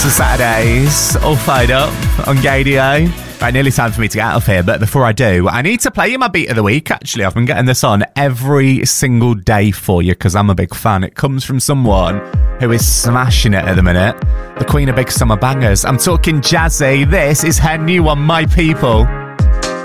for Saturdays, all fired up on Gadio. Right, nearly time for me to get out of here, but before I do, I need to play you my beat of the week, actually. I've been getting this on every single day for you because I'm a big fan. It comes from someone who is smashing it at the minute. The queen of big summer bangers. I'm talking Jazzy. This is her new one, My People.